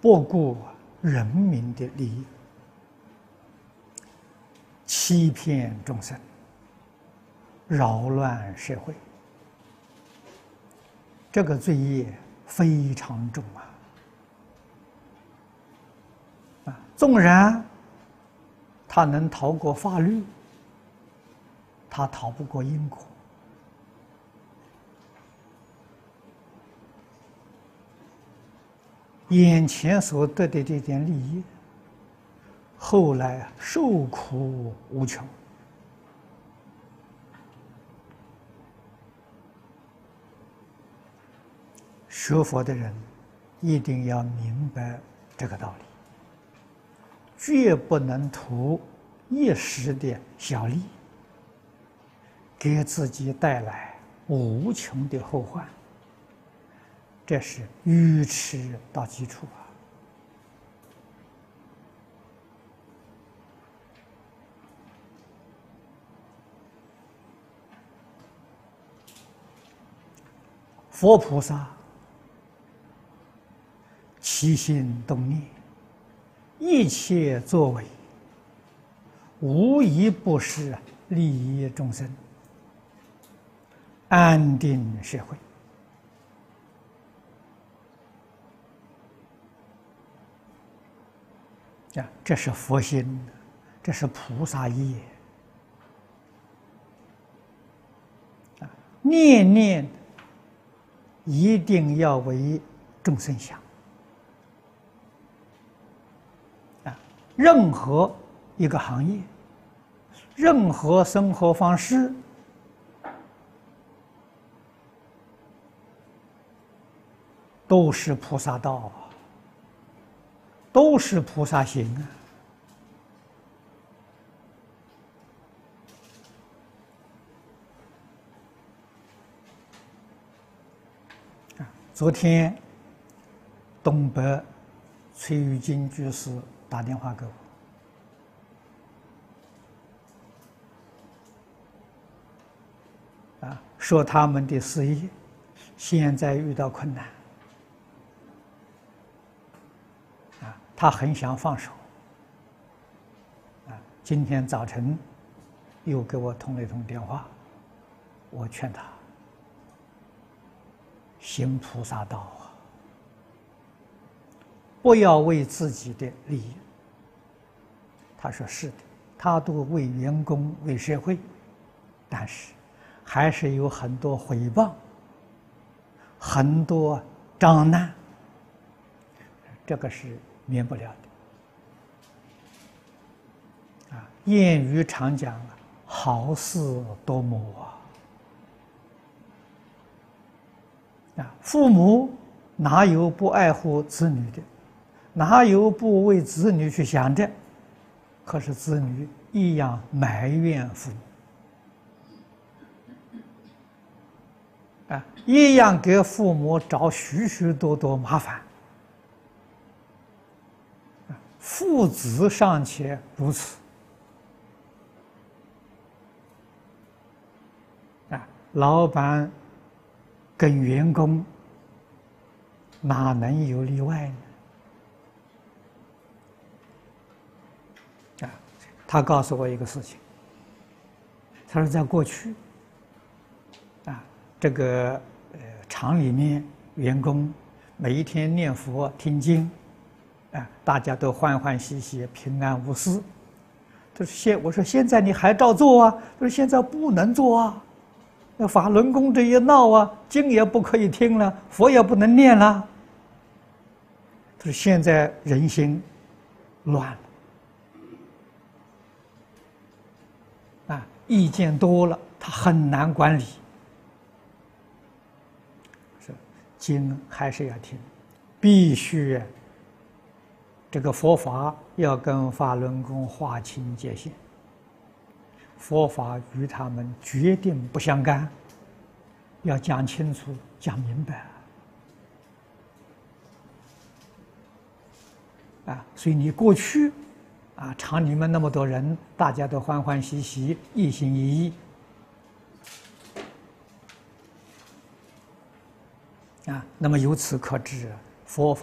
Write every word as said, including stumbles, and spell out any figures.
不顾人民的利益，欺骗众生，扰乱社会，这个罪业非常重啊！啊，纵然他能逃过法律，他逃不过因果。眼前所得的这点利益，后来受苦无穷。学佛的人一定要明白这个道理，绝不能图一时的小利，给自己带来无穷的后患。这是愚痴到极处啊！佛菩萨起心动念，一切作为，无一不是利益众生、安定社会。啊，这是佛心，这是菩萨业啊！念念一定要为众生想啊！任何一个行业，任何生活方式，都是菩萨道啊！都是菩萨行啊！昨天，东北崔玉金居士打电话给我，啊，说他们的事业现在遇到困难。他很想放手，啊，今天早晨又给我通了一通电话，我劝他行菩萨道啊，不要为自己的利益。他说是的，他都为员工、为社会，但是还是有很多诽谤，很多障难，这个是免不了的啊！谚语常讲啊，好事多磨啊！啊，父母哪有不爱护子女的？哪有不为子女去想的？可是子女一样埋怨父母啊，一样给父母找许许多多麻烦。父子尚且如此，啊，老板跟员工哪能有例外呢？啊，他告诉我一个事情，他说在过去，啊，这个呃厂里面员工每一天念佛听经。啊，大家都欢欢喜喜、平安无事。他说：“现我说现在你还照做啊？”他说：“现在不能做啊，那法轮功这一闹啊，经也不可以听了，佛也不能念了。”他说：“现在人心乱了，啊，意见多了，他很难管理。说经还是要听，必须。”这个佛法要跟法轮功划清界限，佛法与他们决定不相干，要讲清楚、讲明白啊！所以你过去啊，厂里面那么多人，大家都欢欢喜喜、一心一意啊，那么由此可知，佛法